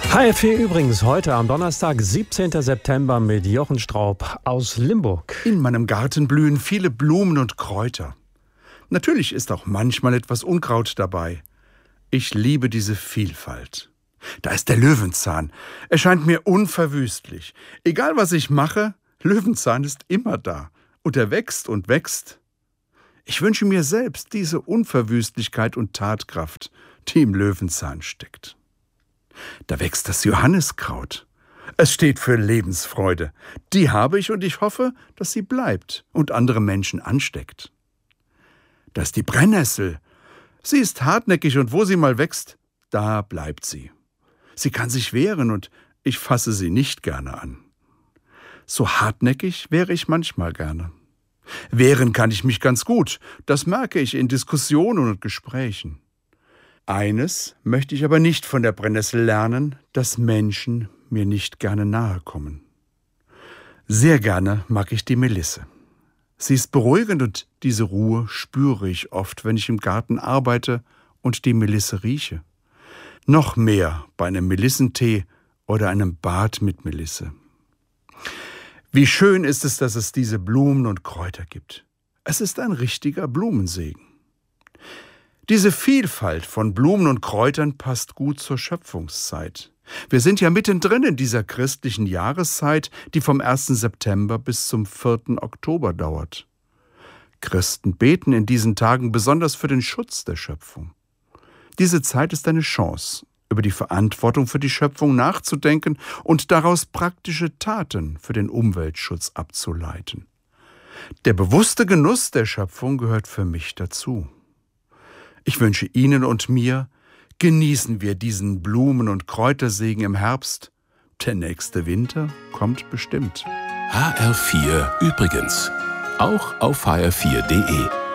HR4 übrigens heute am Donnerstag, 17. September mit Jochen Straub aus Limburg. In meinem Garten blühen viele Blumen und Kräuter. Natürlich ist auch manchmal etwas Unkraut dabei. Ich liebe diese Vielfalt. Da ist der Löwenzahn. Er scheint mir unverwüstlich. Egal was ich mache, Löwenzahn ist immer da. Und er wächst und wächst. Ich wünsche mir selbst diese Unverwüstlichkeit und Tatkraft, die im Löwenzahn steckt. Da wächst das Johanniskraut. Es steht für Lebensfreude. Die habe ich und ich hoffe, dass sie bleibt und andere Menschen ansteckt. Da ist die Brennnessel. Sie ist hartnäckig und wo sie mal wächst, da bleibt sie. Sie kann sich wehren und ich fasse sie nicht gerne an. So hartnäckig wäre ich manchmal gerne. Wehren kann ich mich ganz gut, das merke ich in Diskussionen und Gesprächen. Eines möchte ich aber nicht von der Brennnessel lernen, dass Menschen mir nicht gerne nahe kommen. Sehr gerne mag ich die Melisse. Sie ist beruhigend und diese Ruhe spüre ich oft, wenn ich im Garten arbeite und die Melisse rieche. Noch mehr bei einem Melissentee oder einem Bad mit Melisse. Wie schön ist es, dass es diese Blumen und Kräuter gibt. Es ist ein richtiger Blumensegen. Diese Vielfalt von Blumen und Kräutern passt gut zur Schöpfungszeit. Wir sind ja mittendrin in dieser christlichen Jahreszeit, die vom 1. September bis zum 4. Oktober dauert. Christen beten in diesen Tagen besonders für den Schutz der Schöpfung. Diese Zeit ist eine Chance, über die Verantwortung für die Schöpfung nachzudenken und daraus praktische Taten für den Umweltschutz abzuleiten. Der bewusste Genuss der Schöpfung gehört für mich dazu. Ich wünsche Ihnen und mir, genießen wir diesen Blumen- und Kräutersegen im Herbst. Der nächste Winter kommt bestimmt. HR4 übrigens. Auch auf hr4.de.